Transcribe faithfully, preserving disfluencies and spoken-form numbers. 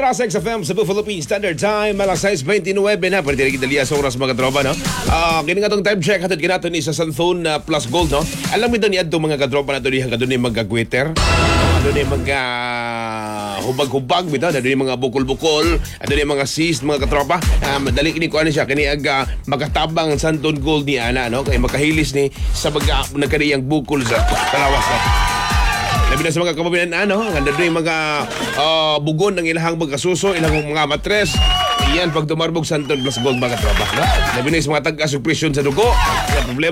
Oras X F M sa Philippine Standard Time, alas sais twenty-nine na. Pwede rin kita sa oras mga katropa, no? Ah, kini nga itong time check, hatid kinato ni sa Santhon na plus gold, no? Alam mo ito ni Adto mga katropa na ito ni hanggang doon ni mag-gwitter. Doon ni mag hubag-hubag, bitaw. Doon ni mga bukol-bukol. Doon ni mga sis, mga katropa. Ah, madali kini ko ano siya. Kini aga magatabang ang Santhon gold ni Ana, no? Kaya makahilis ni sa baga nagkaniyang bukol sa kalawas, no? Labi na sa mga kababayan, ano, handa doon yung mga uh, bugon ng ilahang magkasuso, ilahang mga matres. Iyan, pag tumarbog Santhon plus gold mga tropa. No? Labi na sa mga tag-asupresyon sa dugo. Problema